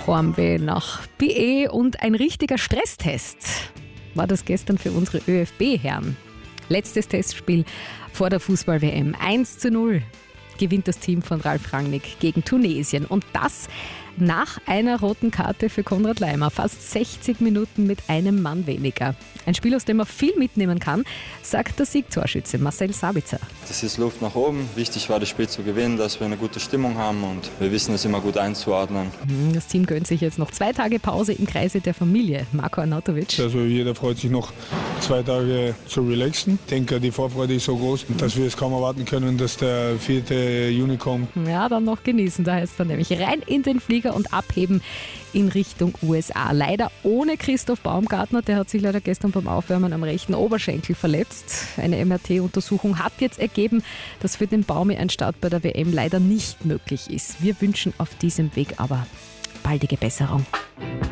Heimweh nach BE und ein richtiger Stresstest war das gestern für unsere ÖFB-Herren. Letztes Testspiel vor der Fußball-WM. 1:0 gewinnt das Team von Ralf Rangnick gegen Tunesien. Und das nach einer roten Karte für Konrad Laimer. Fast 60 Minuten mit einem Mann weniger. Ein Spiel, aus dem man viel mitnehmen kann, sagt der Siegtorschütze Marcel Sabitzer. Das ist Luft nach oben. Wichtig war, das Spiel zu gewinnen, dass wir eine gute Stimmung haben und wir wissen es immer gut einzuordnen. Das Team gönnt sich jetzt noch 2 Tage Pause im Kreise der Familie. Marko Arnautovic. Also jeder freut sich noch 2 Tage zu relaxen. Ich denke, die Vorfreude ist so groß, dass wir es kaum erwarten können, dass der 4. Juni kommt. Ja, dann noch genießen. Da heißt es dann nämlich rein in den Flieger und abheben in Richtung USA. Leider ohne Christoph Baumgartner. Der hat sich leider gestern beim Aufwärmen am rechten Oberschenkel verletzt. Eine MRT-Untersuchung hat jetzt ergeben, dass für den Baumi ein Start bei der WM leider nicht möglich ist. Wir wünschen auf diesem Weg aber baldige Besserung.